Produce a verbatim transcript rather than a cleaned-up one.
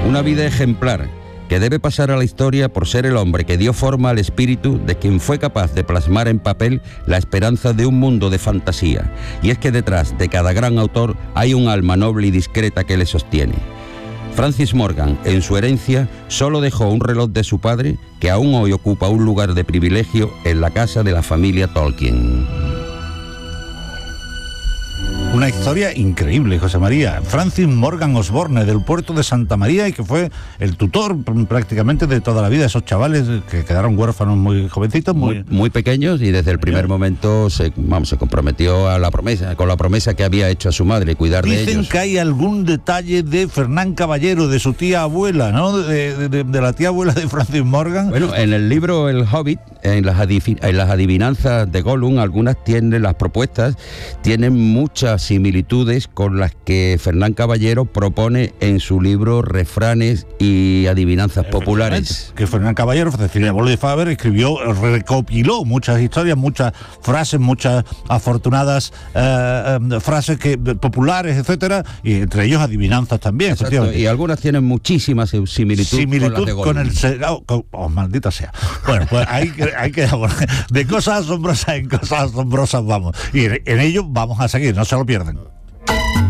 Una vida ejemplar que debe pasar a la historia por ser el hombre que dio forma al espíritu de quien fue capaz de plasmar en papel la esperanza de un mundo de fantasía. Y es que detrás de cada gran autor hay un alma noble y discreta que le sostiene. Francis Morgan, en su herencia, solo dejó un reloj de su padre que aún hoy ocupa un lugar de privilegio en la casa de la familia Tolkien. Una historia increíble, José María. Francis Morgan Osborne, del puerto de Santa María, y que fue el tutor prácticamente de toda la vida, esos chavales que quedaron huérfanos muy jovencitos, muy, muy, muy pequeños, y desde el primer momento se, vamos, se comprometió a la promesa, con la promesa que había hecho a su madre, cuidar de ellos. Dicen que hay algún detalle de Fernán Caballero, de su tía abuela, ¿no? De, de, de la tía abuela de Francis Morgan. Bueno, en el libro El Hobbit, en las, adiv- en las adivinanzas de Gollum, algunas tienen, las propuestas tienen muchas similitudes con las que Fernán Caballero propone en su libro Refranes y Adivinanzas Populares. Que Fernán Caballero, Cecilia Bolo de Faber, escribió, recopiló muchas historias, muchas frases, muchas afortunadas eh, eh, frases que populares, etcétera, y entre ellos adivinanzas también. Exacto, y algunas tienen muchísimas similitudes similitud con las de con el... Oh, con, oh, maldita sea. Bueno, pues hay que, hay que de cosas asombrosas en cosas asombrosas vamos. Y en, en ello vamos a seguir, no se lo pierdan.